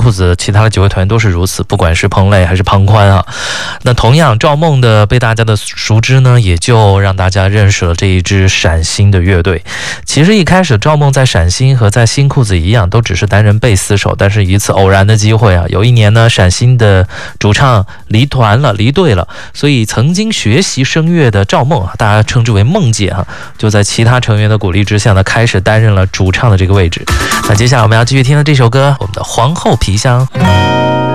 裤子其他的几位团员都是如此，不管是彭磊还是庞宽啊。那同样赵梦的被大家的熟知呢，也就让大家认识了这一支陕星的乐队。其实一开始赵梦在陕星和在新裤子一样，都只是担任贝斯手，但是一次偶然的机会啊，有一年呢陕星的主唱离队了，所以曾经学习声乐的赵梦啊，大家称之为梦姐啊，就在其他成员的鼓励之下呢，开始担任了主唱的这个位置。那接下来我们要继续听的这首歌，我们的皇后皮箱。